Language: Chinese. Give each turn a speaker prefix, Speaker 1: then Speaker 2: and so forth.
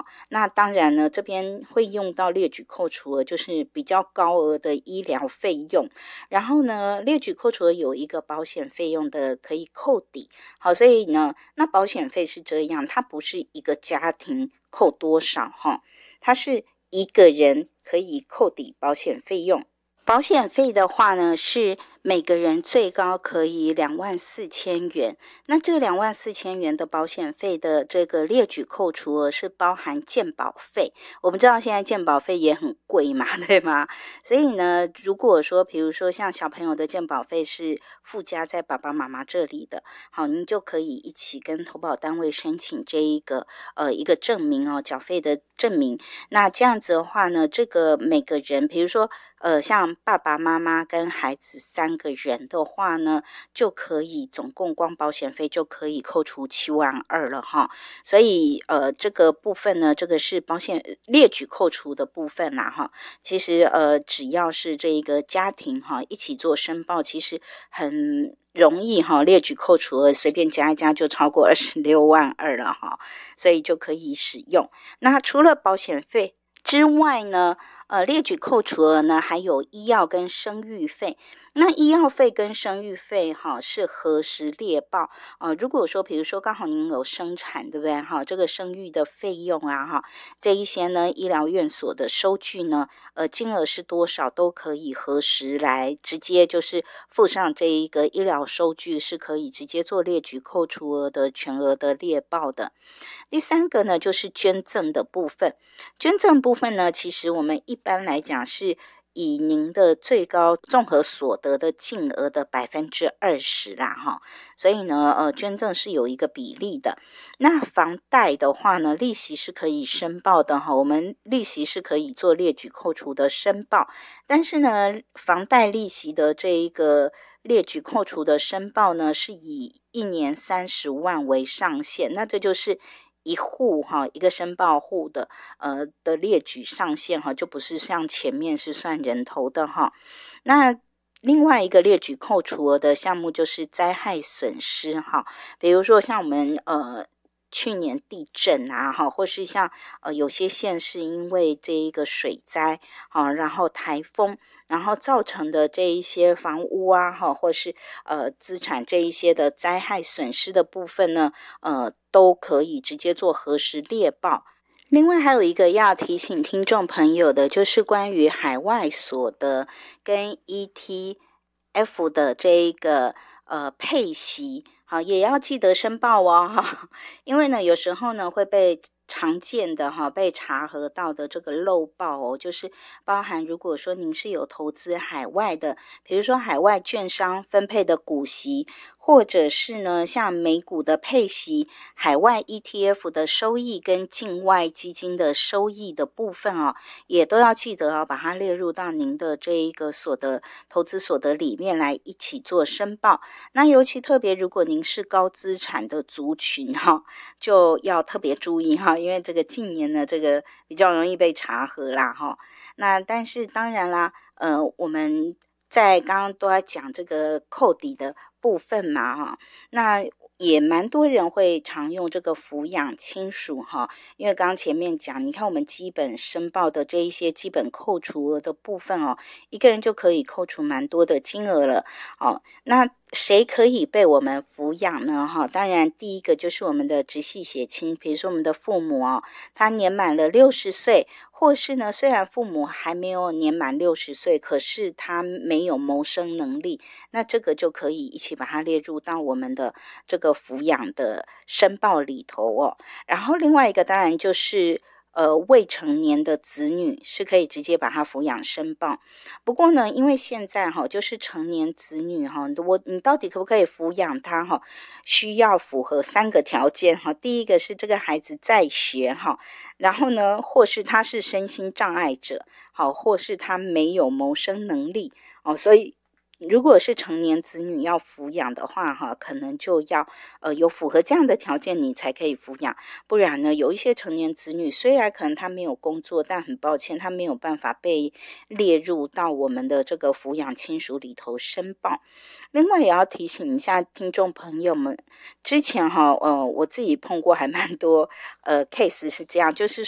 Speaker 1: 那当然呢，这边会用到列举扣除额，就是比较高额的医疗费用。然后呢，列举扣除额有一个保险费用的可以扣抵。好，所以呢，那保险费是这样，它不是一个家庭扣多少哈，它是一个人可以扣抵保险费用。保险费的话呢，是每个人最高可以24,000元。那这24,000元的保险费的这个列举扣除额是包含健保费。我们知道现在健保费也很贵嘛，对吗？所以呢，如果说比如说像小朋友的健保费是附加在爸爸妈妈这里的，好，您就可以一起跟投保单位申请这一个一个证明哦，缴费的证明。那这样子的话呢，这个每个人比如说像爸爸妈妈跟孩子3个人的话呢，就可以总共光保险费就可以扣除72000了哈。所以这个部分呢，这个是保险列举扣除的部分啦哈。其实只要是这一个家庭哈一起做申报，其实很容易哈，列举扣除额随便加一加就超过26.2万了哈，所以就可以使用。那除了保险费之外呢，列举扣除额呢还有医药跟生育费。那医药费跟生育费哈是核实列报。如果说比如说刚好您有生产，对不对哈？这个生育的费用啊哈，这一些呢医疗院所的收据呢，金额是多少都可以核实来直接就是附上这一个医疗收据，是可以直接做列举扣除额的全额的列报的。第3个呢就是捐赠的部分。捐赠部分呢，其实我们一般来讲是以您的最高综合所得的净额的20%啦哈，所以呢捐赠是有一个比例的。那房贷的话呢，利息是可以申报的哈，我们利息是可以做列举扣除的申报，但是呢房贷利息的这一个列举扣除的申报呢，是以1年30万为上限，那这就是一户哈，一个申报户的列举上限哈，就不是像前面是算人头的哈。那另外一个列举扣除额的项目就是灾害损失哈，比如说像我们去年地震啊哈，或是像有些县市因为这一个水灾然后台风，然后造成的这一些房屋啊哈，或是资产这一些的灾害损失的部分呢，都可以直接做核实列报。另外还有一个要提醒听众朋友的，就是关于海外所得跟 ETF 的这一个配息，好，也要记得申报哦哈，因为呢有时候呢会被常见的被查核到的这个漏报哦，就是包含如果说您是有投资海外的，比如说海外券商分配的股息，或者是呢像美股的配息、海外 ETF 的收益跟境外基金的收益的部分哦，也都要记得把它列入到您的这一个投资所得里面来一起做申报。那尤其特别如果您是高资产的族群就要特别注意因为这个近年呢这个比较容易被查核啦那但是当然啦我们在刚刚都在讲这个扣抵的部分嘛那也蛮多人会常用这个抚养亲属因为刚刚前面讲，你看我们基本申报的这一些基本扣除额的部分一个人就可以扣除蛮多的金额了那谁可以被我们抚养呢当然第一个就是我们的直系血亲，比如说我们的父母他年满了60岁，或是呢虽然父母还没有年满60岁，可是他没有谋生能力，那这个就可以一起把它列入到我们的这个抚养的申报里头然后另外一个当然就是未成年的子女是可以直接把它抚养申报。不过呢因为现在就是成年子女你到底可不可以抚养他需要符合3个条件第一个是这个孩子在学然后呢或是他是身心障碍者或是他没有谋生能力所以如果是成年子女要抚养的话可能就要有符合这样的条件你才可以抚养，不然呢有一些成年子女虽然可能他没有工作，但很抱歉他没有办法被列入到我们的这个抚养亲属里头申报。另外也要提醒一下听众朋友们，之前我自己碰过还蛮多case 是这样，就是